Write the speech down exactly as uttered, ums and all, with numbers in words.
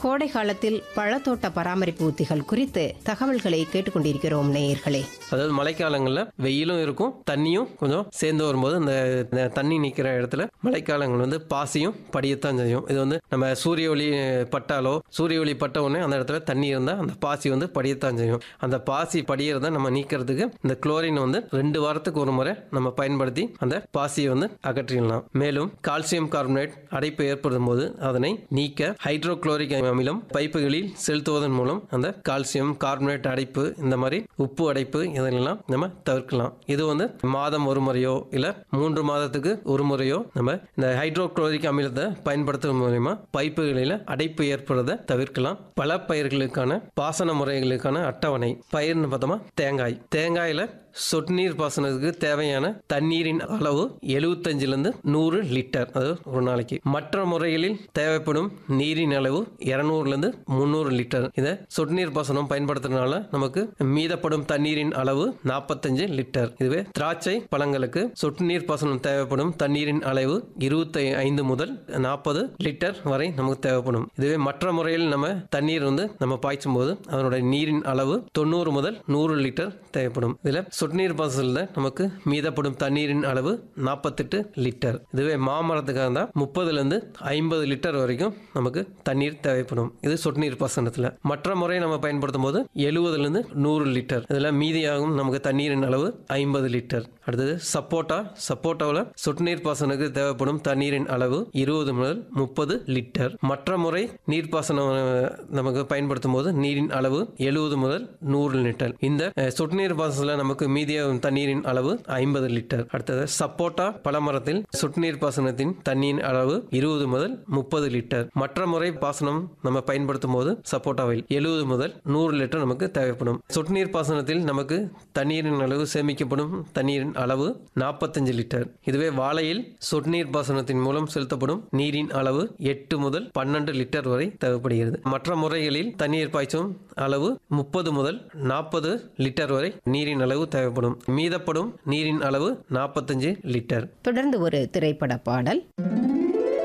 கோடை காலத்தில் பழத்தோட்ட பராமரிப்பு உத்திகள் குறித்து தகவல்களை கேட்டுக்கொண்டிருக்கிறோம் நேயர்களே. அதாவது மழைக்காலங்களில் வெயிலும் இருக்கும், தண்ணியும் கொஞ்சம் சேர்ந்து வரும்போது அந்த தண்ணி நிற்கிற இடத்துல மழைக்காலங்கள் வந்து பாசியும் படியத்தான் செய்யும். இது வந்து நம்ம சூரிய ஒளி பட்டாலோ சூரிய ஒளி பட்ட உடனே அந்த இடத்துல தண்ணி இருந்தால் அந்த பாசி வந்து படியத்தான் செய்யும். அந்த பாசி படியறத நம்ம நீக்கிறதுக்கு இந்த குளோரின் வந்து ரெண்டு வாரத்துக்கு ஒரு முறை நம்ம பயன்படுத்தி அந்த பாசியை வந்து அகற்றிடலாம். மேலும் கால்சியம் கார்பனேட் அடைப்பு ஏற்படும் போது அதனை நீக்க ஹைட்ரோகுளோரிக் அமிலம் பைப்புகளில் செலுத்துவதன் மூலம் அந்த கால்சியம் கார்பனேட் அடைப்பு, இந்த மாதிரி உப்பு அடைப்பு இதெல்லாம் நம்ம தவிர்க்கலாம். இது வந்து மாதம் ஒரு முறையோ இல்ல மூன்று மாதத்துக்கு ஒரு முறையோ நம்ம இந்த ஹைட்ரோகுளோரிக் அமிலத்தை பயன்படுத்துவதன் மூலமா பைப்புகளில் அடைப்பு ஏற்படுறதை தவிர்க்கலாம். பல பயிர்களுக்கான பாசன முறைகளுக்கான அட்டவணை. பயிர்னு பார்த்தோமா தேங்காய். தேங்காயில சொட்டு நீர் பாசனத்துக்கு தேவையான தண்ணீரின் அளவு எழுபத்தஞ்சுல இருந்து நூறு லிட்டர் அது ஒரு நாளைக்கு. மற்ற முறைகளில் தேவைப்படும் நீரின் அளவு இருநூறுல இருந்து முன்னூறு லிட்டர். இதை சொட்டு நீர் பாசனம் பயன்படுத்துறதுனால நமக்கு மீதப்படும் தண்ணீரின் அளவு நாற்பத்தஞ்சு லிட்டர். இதுவே திராட்சை பழங்களுக்கு சொட்டு நீர் பாசனம் தேவைப்படும் தண்ணீரின் அளவு இருபத்தி ஐந்து முதல் நாற்பது லிட்டர் வரை நமக்கு தேவைப்படும். இதுவே மற்ற முறையில் நம்ம தண்ணீர் வந்து நம்ம பாய்ச்சும் போது அதனுடைய நீரின் அளவு தொண்ணூறு முதல் நூறு லிட்டர் தேவைப்படும். இதுல சொட்டு நீர் பாசனத்தில் நமக்கு மீதப்படும் தண்ணீரின் அளவு நாற்பத்தெட்டு லிட்டர். இதுவே மாமரத்துக்காக இருந்தால் முப்பதுல இருந்து ஐம்பது லிட்டர் வரைக்கும் நமக்கு தண்ணீர் தேவைப்படும். இது சொட்டு நீர் பாசனத்தில். மற்ற முறை நம்ம பயன்படுத்தும் போது எழுபதுல இருந்து நூறு லிட்டர். இதுல மீதியாகும் நமக்கு தண்ணீரின் அளவு ஐம்பது லிட்டர். அடுத்தது சப்போட்டா. சப்போட்டாவில் சொட்டு நீர் பாசனத்துக்கு தேவைப்படும் தண்ணீரின் அளவு இருபது முதல் முப்பது லிட்டர். மற்ற முறை நீர்ப்பாசனம் நமக்கு பயன்படுத்தும் போது நீரின் அளவு எழுபது முதல் நூறு லிட்டர். இந்த சொட்டு நீர் பாசனத்தில் நமக்கு மீதியாகும் தண்ணீரின் அளவு ஐம்பது லிட்டர். அடுத்தது சப்போட்டா பழமரத்தில் சொட்டு நீர் பாசனத்தின் தண்ணீரின் அளவு இருபது முதல் முப்பது லிட்டர். மற்ற முறை பாசனம் நம்ம பயன்படுத்தும் போது சப்போட்டாவில் எழுபது முதல் நூறு லிட்டர் நமக்கு தேவைப்படும். சொட்டு நீர் பாசனத்தில் நமக்கு தண்ணீரின் அளவு சேமிக்கப்படும் தண்ணீரின் அளவு நாற்பத்தஞ்சு லிட்டர். இதுவே வாழையில் சொட்டு நீர் பாசனத்தின் மூலம் செலுத்தப்படும் நீரின் அளவு எட்டு முதல் பன்னெண்டு லிட்டர் வரை தேவைப்படுகிறது. மற்ற முறைகளில் தண்ணீர் பாய்ச்சும் அளவு முப்பது முதல் நாற்பது லிட்டர் வரை நீரின் அளவு தேவைப்படும். மீதப்படும் நீரின் அளவு நாற்பத்தஞ்சு லிட்டர். தொடர்ந்து ஒரு திரைப்பட பாடல்.